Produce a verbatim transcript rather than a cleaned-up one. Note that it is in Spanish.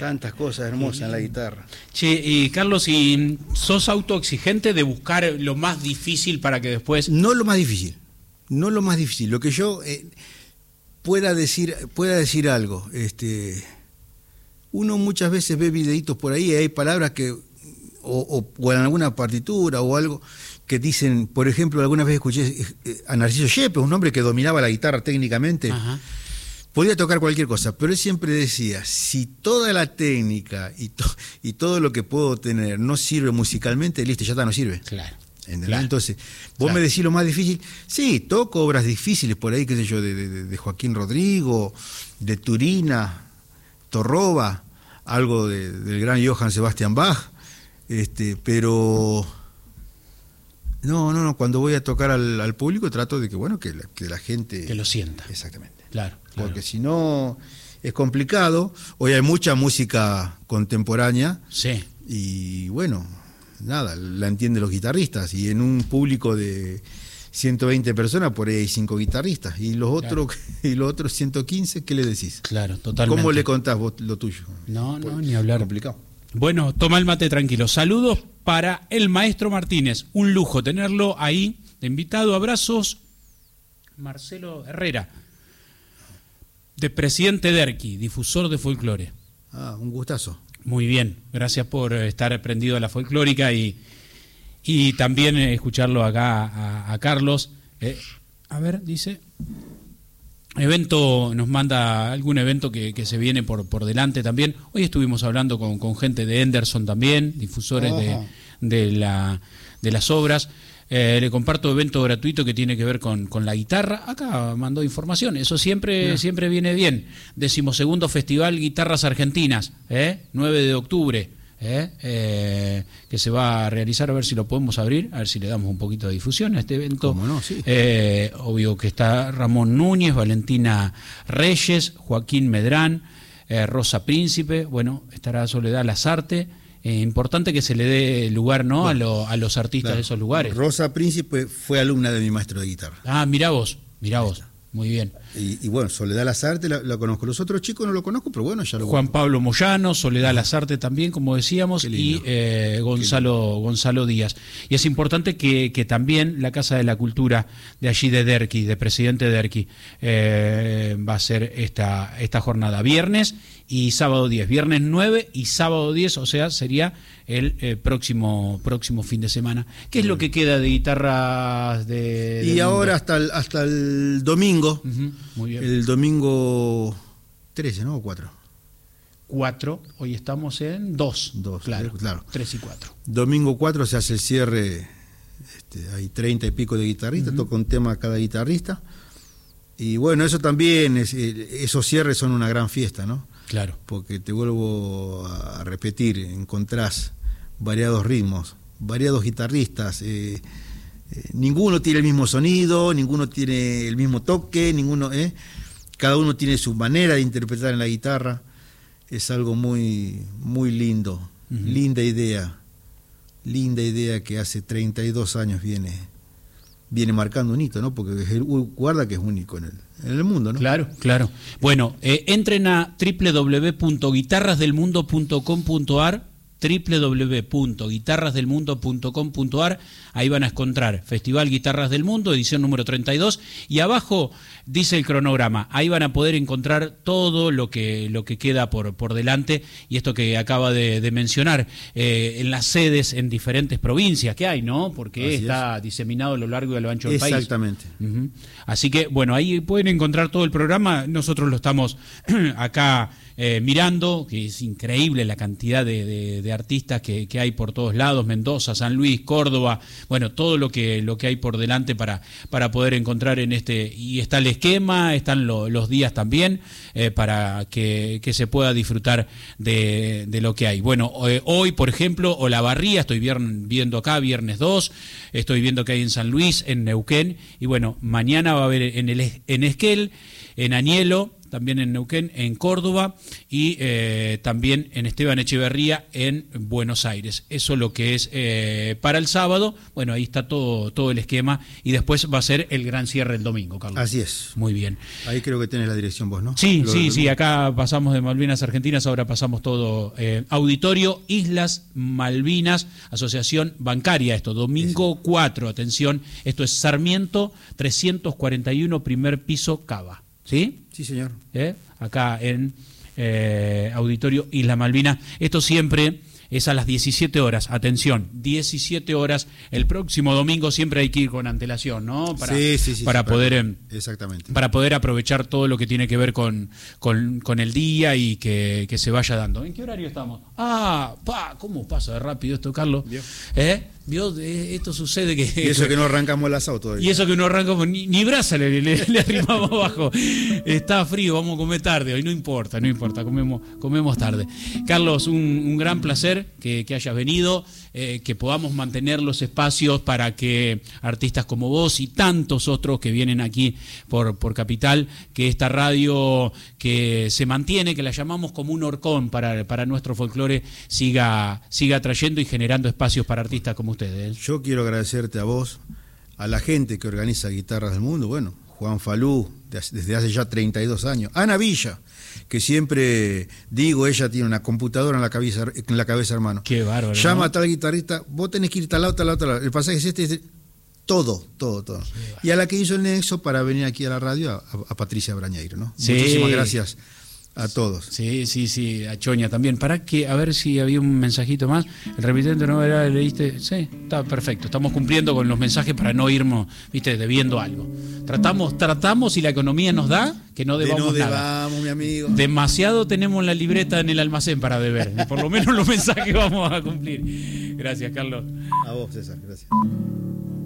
Tantas cosas hermosas en la guitarra. Che, y Carlos, ¿y sos autoexigente de buscar lo más difícil para que después...? No lo más difícil, no lo más difícil. Lo que yo eh, pueda decir pueda decir algo. Este, uno muchas veces ve videitos por ahí y hay palabras que, o, o, o en alguna partitura o algo, que dicen, por ejemplo, alguna vez escuché a Narciso Yepes, un hombre que dominaba la guitarra técnicamente. Ajá. Podía tocar cualquier cosa, pero él siempre decía, si toda la técnica y, to y todo lo que puedo tener no sirve musicalmente, listo, ya está, no sirve. Claro. Claro. Entonces, vos claro. me decís lo más difícil. Sí, toco obras difíciles por ahí, qué sé yo, de, de, de Joaquín Rodrigo, de Turina, Torroba, algo de, del gran Johann Sebastian Bach, este, pero... No, no, no, cuando voy a tocar al, al público trato de que, bueno, que la, que la gente... Que lo sienta. Exactamente. Claro, claro. Porque si no es complicado. Hoy hay mucha música contemporánea. Sí. Y bueno, nada, la entienden los guitarristas. Y en un público de ciento veinte personas, por ahí hay cinco guitarristas. Y los otros, claro. y los otros ciento quince, ¿qué le decís? Claro, totalmente. ¿Cómo le contás vos lo tuyo? No, pues, no, ni hablar. Complicado. Bueno, toma el mate tranquilo. Saludos para el maestro Martínez. Un lujo tenerlo ahí de invitado. Abrazos. Marcelo Herrera, de Presidente Derqui, difusor de folclore. Ah, un gustazo. Muy bien, gracias por estar prendido a la folclórica y, y también escucharlo acá a, a Carlos. Eh, a ver, dice... Evento, nos manda algún evento que, que se viene por, por delante también. Hoy estuvimos hablando con, con gente de Henderson también, difusores de, de, la, de las obras. Eh, le comparto evento gratuito que tiene que ver con, con la guitarra. Acá mandó información, eso siempre, yeah. siempre viene bien. Decimosegundo Festival Guitarras Argentinas, ¿eh? nueve de octubre. Eh, eh, que se va a realizar, a ver si lo podemos abrir, a ver si le damos un poquito de difusión a este evento. ¿Cómo no? Sí. Eh, obvio que está Ramón Núñez, Valentina Reyes, Joaquín Medrán, eh, Rosa Príncipe, bueno, estará Soledad Lazarte. Eh, importante que se le dé lugar, ¿no? Bueno, a, lo, a los artistas claro. de esos lugares. Rosa Príncipe fue alumna de mi maestro de guitarra. Ah, mirá vos, mirá vos. Muy bien. Y, y bueno, Soledad Lazarte la, la conozco. Los otros chicos no lo conozco, pero bueno, ya lo Juan conozco. Pablo Moyano, Soledad Lazarte también, como decíamos, y eh, Gonzalo, Gonzalo Díaz. Y es importante que, que también la Casa de la Cultura de allí de Derqui, de Presidente Derqui, eh, va a ser esta, esta jornada. Viernes y sábado diez. Viernes nueve y sábado diez, o sea, sería el eh, próximo próximo fin de semana. ¿Qué es lo que queda de guitarras de, de y ahora hasta el, hasta el domingo, uh-huh. Muy bien. El domingo trece, ¿no? ¿O cuatro? cuatro, hoy estamos en dos. Dos, claro, claro. tres y cuatro. Domingo cuatro se hace el cierre, este, hay treinta y pico de guitarristas, uh-huh. toca un tema cada guitarrista. Y bueno, eso también, es, esos cierres son una gran fiesta, ¿no? Claro. Porque te vuelvo a repetir, encontrás variados ritmos, variados guitarristas, eh, eh, ninguno tiene el mismo sonido, ninguno tiene el mismo toque, ninguno, eh, cada uno tiene su manera de interpretar en la guitarra. Es algo muy, muy lindo, uh-huh. linda idea, linda idea que hace treinta y dos años viene, viene marcando un hito, ¿no? Porque guarda que es único en el, en el mundo, ¿no? Claro, claro. Bueno, eh, entren a doble u doble u doble u punto guitarras del mundo punto com punto a r, doble u doble u doble u punto guitarras del mundo punto com punto a r. Ahí van a encontrar Festival Guitarras del Mundo, edición número treinta y dos, y abajo dice el cronograma. Ahí van a poder encontrar todo lo que lo que queda por, por delante, y esto que acaba de, de mencionar, eh, en las sedes en diferentes provincias que hay, ¿no? Porque Así está es. diseminado a lo largo y a lo ancho del Exactamente. país. Exactamente. Uh-huh. Así que, bueno, ahí pueden encontrar todo el programa. Nosotros lo estamos acá eh, mirando, que es increíble la cantidad de, de, de artistas que, que hay por todos lados, Mendoza, San Luis, Córdoba, bueno, todo lo que lo que hay por delante para, para poder encontrar en este, y está el esquema, están lo, los días también, eh, para que, que se pueda disfrutar de, de lo que hay. Bueno, eh, hoy, por ejemplo, Olavarría, estoy vier- viendo acá, viernes dos, estoy viendo que hay en San Luis, en Neuquén, y bueno, mañana va a haber en, el, en Esquel, en Añelo, también en Neuquén, en Córdoba y eh, también en Esteban Echeverría en Buenos Aires. Eso es lo que es eh, para el sábado. Bueno, ahí está todo, todo el esquema y después va a ser el gran cierre el domingo, Carlos. Así es. Muy bien. Ahí creo que tenés la dirección vos, ¿no? Sí, lo, sí, lo, sí, acá pasamos de Malvinas Argentinas, ahora pasamos todo. Eh, Auditorio Islas Malvinas, Asociación Bancaria, esto, domingo cuatro, atención, esto es Sarmiento trescientos cuarenta y uno, primer piso, Cava, ¿sí? Sí, señor. ¿Eh? Acá en eh, Auditorio Islas Malvinas, esto siempre es a las diecisiete horas, atención, diecisiete horas, el próximo domingo siempre hay que ir con antelación, ¿no? Para, sí, sí, sí, para sí, poder para, exactamente. para poder aprovechar todo lo que tiene que ver con, con, con el día y que, que se vaya dando. ¿En qué horario estamos? Ah, pa, ¿cómo pasa de rápido esto, Carlos? ¿Vio? ¿Eh? ¿Vio? Eh, esto sucede que... Y eso que no arrancamos el asado todavía. Y eso que no arrancamos, ni, ni brasa le, le, le arrimamos abajo. Está frío, vamos a comer tarde hoy, no importa, no importa, comemos, comemos tarde. Carlos, un, un gran placer que, que hayas venido, eh, que podamos mantener los espacios para que artistas como vos y tantos otros que vienen aquí por, por Capital, que esta radio que se mantiene, que la llamamos como un horcón para, para nuestro folclore, siga, siga trayendo y generando espacios para artistas como ustedes. Yo quiero agradecerte a vos, a la gente que organiza Guitarras del Mundo, bueno, Juan Falú, desde hace ya treinta y dos años, Ana Villa, que siempre digo, ella tiene una computadora en la cabeza, en la cabeza, hermano. Qué bárbaro. Llama ¿no? a tal guitarrista, vos tenés que ir tal lado, tal lado, tal lado. El pasaje es este, este todo, todo, todo. Y a la que hizo el nexo para venir aquí a la radio, a, a Patricia Brañeiro, ¿no? Sí. Muchísimas gracias a todos. Sí, sí, sí, a Choña también. Para que, a ver si había un mensajito más. El remitente no era, leíste. Sí, está perfecto. Estamos cumpliendo con los mensajes para no irnos, viste, debiendo algo. Tratamos, tratamos y la economía nos da que no debamos de no nada. debamos, mi amigo. Demasiado tenemos la libreta en el almacén para deber. Por lo menos los mensajes vamos a cumplir. Gracias, Carlos. A vos, César, gracias.